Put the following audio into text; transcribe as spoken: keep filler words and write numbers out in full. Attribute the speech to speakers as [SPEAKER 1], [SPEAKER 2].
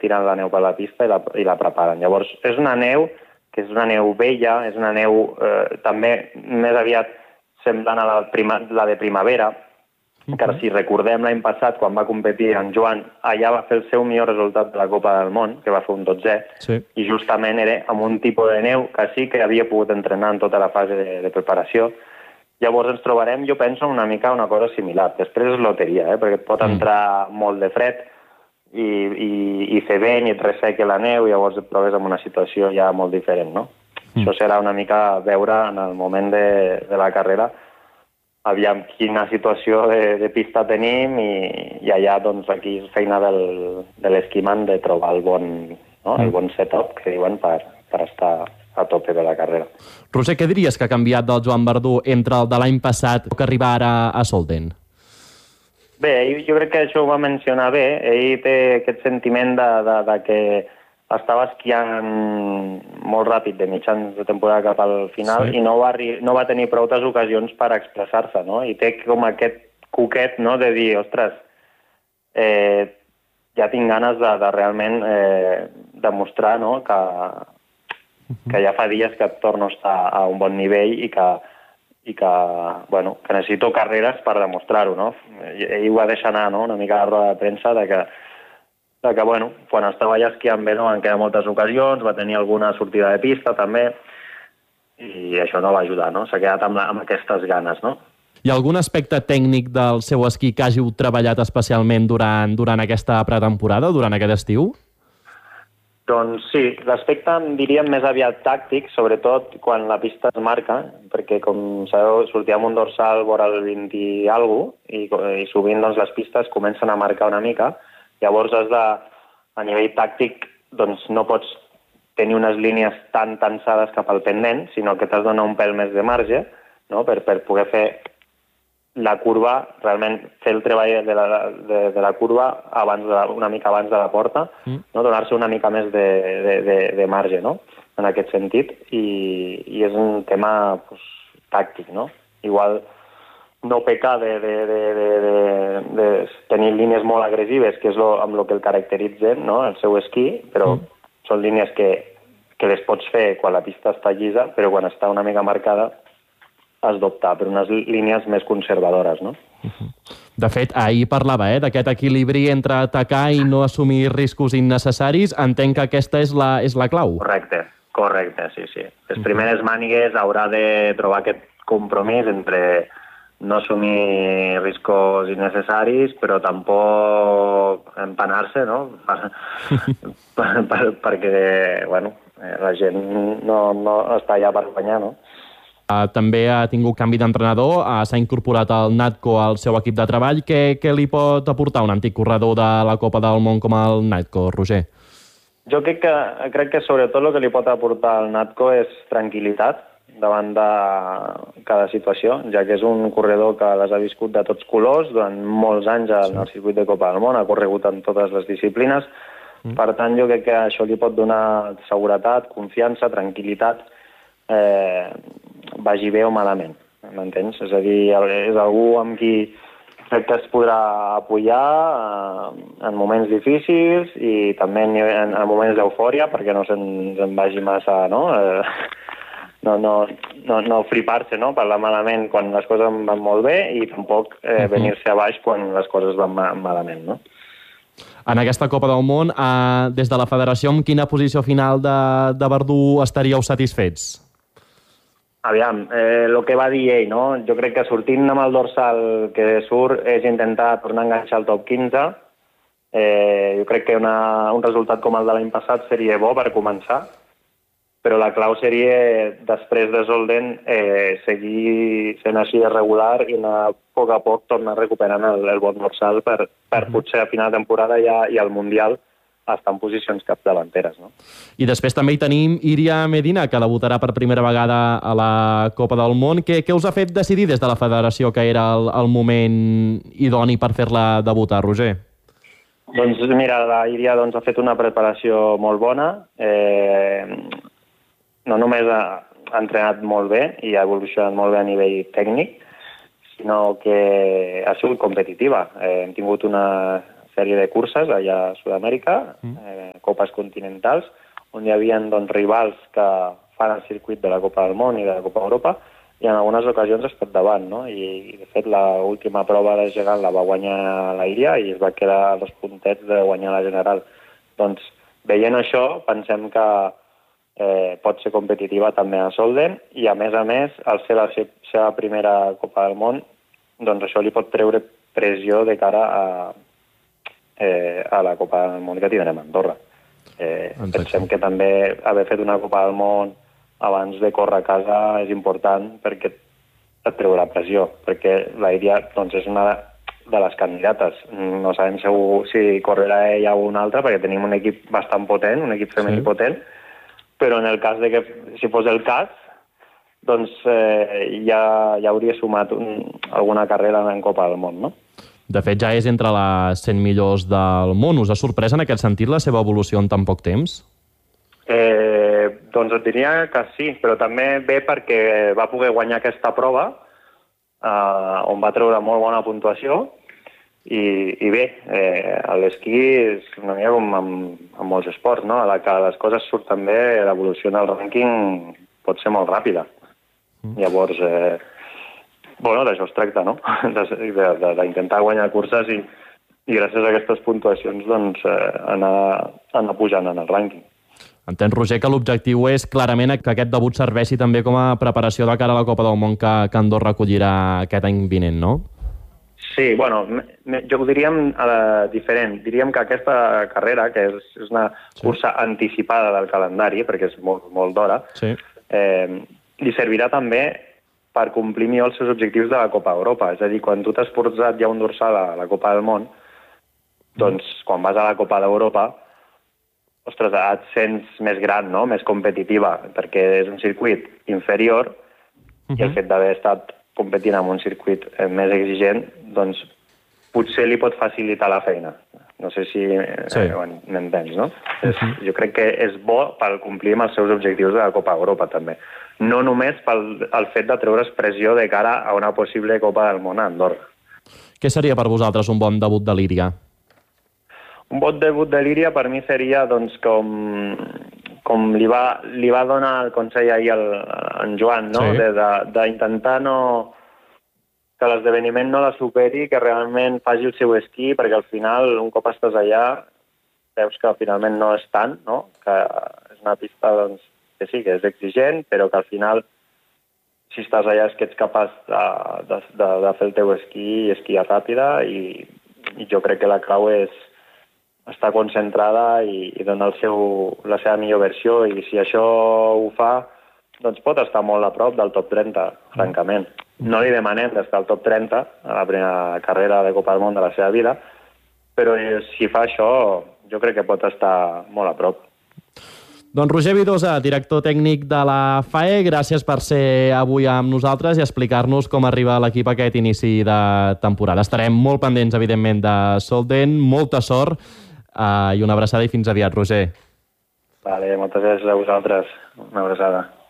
[SPEAKER 1] tirant la neu per la pista i la, i la preparen. Llavors, és una neu que és una neu vella, és una neu eh, també més aviat semblant a la, prima, la de primavera, uh-huh. que si recordem l'any passat, quan va competir en Joan, allà va fer el seu millor resultat de la Copa del Món, que va fer un dotzè,
[SPEAKER 2] sí.
[SPEAKER 1] i justament era amb un tipus de neu que sí que havia pogut entrenar en tota la fase de, de preparació. Llavors ens trobarem, jo penso, una mica una cosa similar. Després és loteria, eh? perquè et pot entrar mm. molt de fred i, i, i fer vent i et resseca la neu, i llavors et trobes en una situació ja molt diferent, no? Mm. Això serà una mica veure en el moment de, de la carrera aviam quina situació de, de pista tenim i, i allà, doncs, aquí és feina del, de l'esquiman de trobar el bon, no? el bon setup, que diuen, per, per estar a tope de la carrera.
[SPEAKER 2] Roger, què diries que ha canviat del Joan Verdú entre el de l'any passat que arriba ara a Solden?
[SPEAKER 1] Bé, jo crec que això ho va mencionar bé. Ell té aquest sentiment de, de, de que estava esquiant molt ràpid de mitjans de temporada cap al final sí. i no va, no va tenir prou ocasions per expressar-se, no? I té com aquest coquet, no?, de dir, ostres, eh, ja tinc ganes de, de realment eh, demostrar, no?, que, que ja fa dies que torno a estar a un bon nivell i que i que, bueno, que necessito carreres per demostrar-ho, no? Ell ho va deixar anar, no?, una mica a la roda de premsa de que, de que bueno, quan estava allà esquiant bé no van quedar moltes ocasions, va tenir alguna sortida de pista també, i això no va ajudar, no? S'ha quedat amb, la, amb aquestes ganes, no?
[SPEAKER 2] Hi ha algun aspecte tècnic del seu esquí que hàgiu treballat especialment durant, durant aquesta pretemporada, durant aquest estiu?
[SPEAKER 1] Doncs sí, l'aspecte em diríem més aviat tàctic, sobretot quan la pista es marca, perquè com sabeu sortíem un dorsal vora el vint i alguna cosa, i, i sovint doncs, les pistes comencen a marcar una mica, llavors has de, a nivell tàctic, doncs no pots tenir unes línies tan tensades cap al pendent, sinó que t'has de donar un pèl més de marge, no?, per, per poder fer la curva, realment fer el treball de la, de, de la curva abans de la, una mica abans de la porta, mm. no? Donar-se una mica més de, de, de, de marge, no?, en aquest sentit, i, i és un tema pues, tàctic, no? Igual no pecar de, de, de, de, de, de tenir línies molt agressives, que és lo, amb el que el caracteritzen, no?, el seu esquí, però mm. són línies que, que les pots fer quan la pista està llisa, però quan està una mica marcada has d'optar per unes línies més conservadores, no?
[SPEAKER 2] De fet, ahir parlava eh, d'aquest equilibri entre atacar i no assumir riscos innecessaris. Entenc que aquesta és la, és la clau.
[SPEAKER 1] Correcte, correcte, sí, sí. Les primeres mànigues haurà de trobar aquest compromís entre no assumir riscos innecessaris, però tampoc empanar-se, no? Per, per, per, perquè, bueno, la gent no, no està allà per guanyar, no?
[SPEAKER 2] Uh, també ha tingut canvi d'entrenador, uh, s'ha incorporat el Natco al seu equip de treball. Què, què li pot aportar un antic corredor de la Copa del Món com el Natco, Roger?
[SPEAKER 1] Jo crec que, crec que sobretot el que li pot aportar el Natco és tranquil·litat davant de cada situació, ja que és un corredor que les ha viscut de tots colors durant molts anys en el circuit de Copa del Món, ha corregut en totes les disciplines. Mm. Per tant, jo crec que això li pot donar seguretat, confiança, tranquil·litat, eh, vagi bé o malament, m'entens? És a dir, és algú amb qui crec que es podrà apoyar eh, en moments difícils i també en, en, en moments d'eufòria, perquè no se'n se vagi massa, no? Eh, no, no, no, no flipar-se, no?, parlar malament quan les coses van molt bé i tampoc eh, venir-se a baix quan les coses van ma malament, no?
[SPEAKER 2] En aquesta Copa del Món, eh, des de la federació, amb quina posició final de, de Verdú estaríeu satisfets?
[SPEAKER 1] Aviam, eh, el que va dir ell, no? Jo crec que sortint amb el dorsal que surt és intentar tornar a enganxar el top quinze. Eh, jo crec que una, un resultat com el de l'any passat seria bo per començar, però la clau seria, després de Solden, eh, seguir sent així de regular i anar a poc a poc tornar recuperant el, el bon dorsal per, per potser a final de temporada ja, i al Mundial estar en posicions capdavanteres, no?
[SPEAKER 2] I després també hi tenim Iria Medina, que debutarà per primera vegada a la Copa del Món. Què, què us ha fet decidir des de la federació que era el, el moment idoni per fer-la debutar, Roger?
[SPEAKER 1] Doncs mira, la Iria doncs, ha fet una preparació molt bona. Eh, no només ha, ha entrenat molt bé i ha evolucionat molt bé a nivell tècnic, sinó que ha sigut competitiva. Eh, hem tingut una sèrie de curses allà a Sud-amèrica, mm. eh, copes continentals, on hi havia doncs, rivals que fan el circuit de la Copa del Món i de la Copa Europa, i en algunes ocasions ha estat davant, no? I, de fet, l'última prova de gegant la va guanyar la Iria i es va quedar a dos puntets de guanyar la general. Doncs, veient això, pensem que eh, pot ser competitiva també a Solden, i a més a més, al ser la seva primera Copa del Món, doncs això li pot treure pressió de cara a, eh, a la Copa del Món que tindrem a Andorra. Eh, pensem que també haver fet una Copa del Món abans de córrer a casa és important perquè et treurà pressió, perquè la Iria doncs, és una de les candidates. No sabem segur si correrà ella o una altra, perquè tenim un equip bastant potent, un equip femení sí. potent, però en el cas de que, si fos el cas, doncs eh, ja, ja hauria sumat un, alguna carrera en Copa del Món, no?
[SPEAKER 2] De fet, ja és entre les cent millors del món. Us ha sorprès en aquest sentit la seva evolució en tan poc temps?
[SPEAKER 1] Eh, doncs et diria que sí, però també ve perquè va poder guanyar aquesta prova, eh, on va treure molt bona puntuació, i, i bé, eh, l'esquí és una mica com amb, amb molts esports, no? A la que les coses surten bé, l'evolució en el rànquing pot ser molt ràpida. Mm. Llavors, eh, bueno, d'això es tracta, no? D'intentar guanyar curses i, i gràcies a aquestes puntuacions doncs, eh, anar, anar pujant en el rànquing.
[SPEAKER 2] Entens, Roger, que l'objectiu és clarament que aquest debut serveixi també com a preparació de cara a la Copa del Món que, que Andorra acollirà aquest any vinent, no?
[SPEAKER 1] Sí, bueno, jo ho diríem eh, diferent. Diríem que aquesta carrera, que és, és una sí. cursa anticipada del calendari, perquè és molt, molt d'hora, sí. eh, li servirà també per complir millor els seus objectius de la Copa Europa. És a dir, quan tu t'has posat ja un dorsal a la Copa del Món, doncs quan vas a la Copa d'Europa, ostres, et sents més gran, no? Més competitiva, perquè és un circuit inferior uh-huh. i el fet d'haver estat competint en un circuit més exigent, doncs potser li pot facilitar la feina. No sé si sí. eh, m'entens, no? Uh-huh. És, jo crec que és bo per complir amb els seus objectius de la Copa Europa, també. No només pel el fet de treure's pressió de cara a una possible Copa del Món a Andorra.
[SPEAKER 2] Què seria per vosaltres un bon debut de l'Íria?
[SPEAKER 1] Un bon debut de l'Íria per mi seria doncs, com, com li, va, li va donar el consell ahir al, en Joan, no? Sí. D'intentar no, que l'esdeveniment no la superi, que realment faci el seu esquí, perquè al final, un cop estàs allà, veus que finalment no és tant, no? Que és una pista doncs, que sí, que és exigent, però que al final, si estàs allà, és que ets capaç de, de, de, de fer el teu esquí i esquiar ràpida, i, i jo crec que la clau és estar concentrada i, i donar el seu, la seva millor versió, i si això ho fa, doncs pot estar molt a prop del top trenta, francament. No li demanem d'estar al top trenta a la primera carrera de Copa del Món de la seva vida, però si fa això, jo crec que pot estar molt a prop.
[SPEAKER 2] Doncs Roger Vidosa, director tècnic de la F A E, gràcies per ser avui amb nosaltres i explicar-nos com arriba l'equip a aquest inici de temporada. Estarem molt pendents, evidentment, de Solden. Molta sort uh, i una abraçada i fins aviat, Roger.
[SPEAKER 1] Vale, moltes gràcies a vosaltres. Una abraçada.